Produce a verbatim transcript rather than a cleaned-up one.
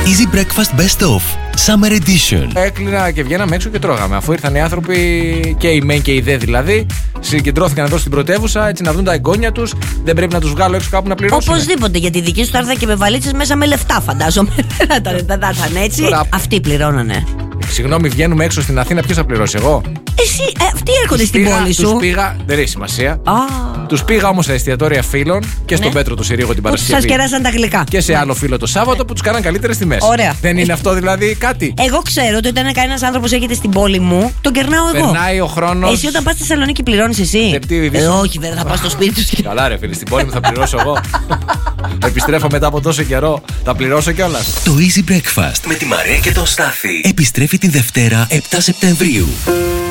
Easy Breakfast Best Of Summer Edition. Έκλεινα και βγαίναμε έξω και τρώγαμε. Αφού ήρθαν οι άνθρωποι, και οι μεν και οι δε δηλαδή, συγκεντρώθηκαν εδώ στην πρωτεύουσα έτσι να δουν τα εγγόνια τους. Δεν πρέπει να τους βγάλω έξω κάπου να πληρώσουν. Οπωσδήποτε, γιατί οι δικοί σου θα έρθαν και με βαλίτσες μέσα με λεφτά, φαντάζομαι. Δεν θα ήταν έτσι. Τώρα... Αυτοί πληρώνανε. Συγγνώμη, βγαίνουμε έξω στην Αθήνα, ποιος θα πληρώσει, εγώ? Εσύ, ε, αυτοί έρχονται τους στην πήγα, πόλη σου. Τους πήγα, δεν έχει σημασία. Ah. Τους πήγα όμως στα εστιατόρια φίλων και στον Ναι. Πέτρο του Συρίγο την Που Παρασκευή. σας κεράσαν τα γλυκά. Και σε άλλο φίλο το Σάββατο που τους κάναν καλύτερες τιμές. Ωραία. Δεν είναι αυτό δηλαδή κάτι? Εγώ ξέρω ότι όταν κανένα άνθρωπο έρχεται στην πόλη μου, τον κερνάω εγώ. Περνάει ο χρόνος. Εσύ όταν πας στη Θεσσαλονίκη πληρώνεις εσύ? Ε, ε, όχι, βέβαια, θα πας στο σπίτι του. Καλά, ρε φίλε, στην πόλη μου θα πληρώσω εγώ. Επιστρέφω μετά από τόσο καιρό. Θα πληρώσω κιόλας. Το Easy Breakfast με τη Μαρία και τον Στάθη επιστρέφει τη Δευτέρα επτά Σεπτεμβρίου.